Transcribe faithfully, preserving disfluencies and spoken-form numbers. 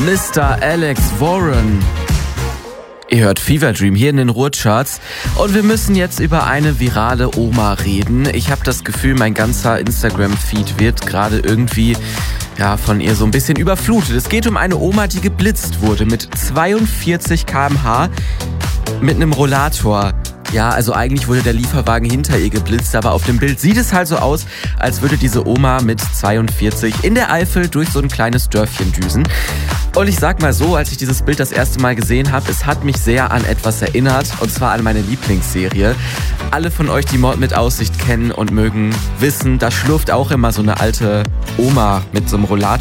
Mister Alex Warren. Ihr hört Fever Dream hier in den Ruhrcharts und wir müssen jetzt über eine virale Oma reden. Ich habe das Gefühl, mein ganzer Instagram-Feed wird gerade irgendwie ja, von ihr so ein bisschen überflutet. Es geht um eine Oma, die geblitzt wurde mit zweiundvierzig Kilometer pro Stunde mit einem Rollator. Ja, also eigentlich wurde der Lieferwagen hinter ihr geblitzt, aber auf dem Bild sieht es halt so aus, als würde diese Oma mit zweiundvierzig in der Eifel durch so ein kleines Dörfchen düsen. Und ich sag mal so, als ich dieses Bild das erste Mal gesehen habe, es hat mich sehr an etwas erinnert, und zwar an meine Lieblingsserie. Alle von euch, die Mord mit Aussicht kennen und mögen, wissen, da schlurft auch immer so eine alte Oma mit so einem Rollator